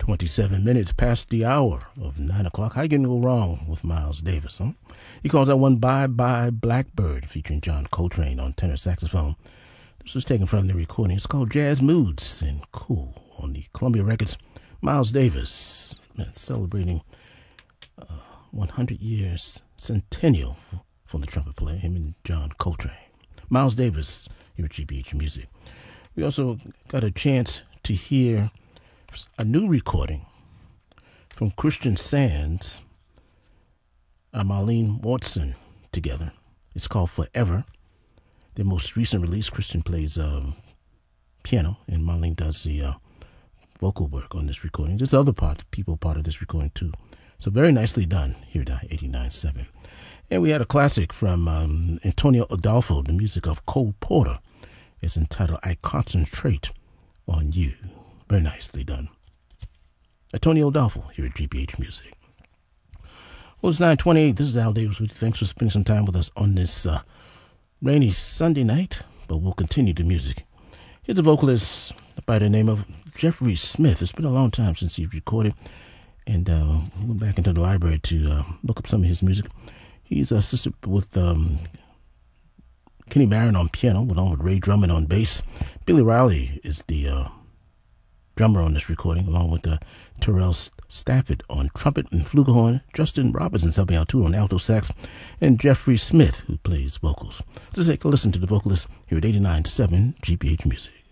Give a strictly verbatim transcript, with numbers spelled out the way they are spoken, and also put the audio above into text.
twenty-seven minutes past the hour of nine o'clock. How you gonna go wrong with Miles Davis, huh? He calls that one Bye Bye Blackbird, featuring John Coltrane on tenor saxophone. This was taken from the recording. It's called Jazz Moods and Cool on the Columbia Records. Miles Davis, man, celebrating uh, one hundred years centennial for the trumpet player, him and John Coltrane. Miles Davis here at G B H Music. We also got a chance to hear a new recording from Christian Sands and Marlene Watson together. It's called Forever. Their most recent release, Christian plays uh, piano, and Marlene does the uh, vocal work on this recording. There's other part, people part of this recording too. So very nicely done here at eighty-nine point seven. And we had a classic from um, Antonio Adolfo, the music of Cole Porter. It's entitled I Concentrate on You. Very nicely done. Antonio Adolfo here at G B H Music. Well, it's nine twenty-eight. This is Al Davis with you. Thanks for spending some time with us on this uh, rainy Sunday night, but we'll continue the music. Here's a vocalist by the name of Jeffrey Smith. It's been a long time since he's recorded, and uh, we went back into the library to uh, look up some of his music. He's assisted with um, Kenny Barron on piano, along with Ray Drummond on bass. Billy Riley is the uh, drummer on this recording, along with uh, Terrell Stafford on trumpet and flugelhorn. Justin Robertson's helping out too on alto sax, and Jeffrey Smith, who plays vocals. Let's take a listen to the vocalist here at eighty-nine point seven G B H Music.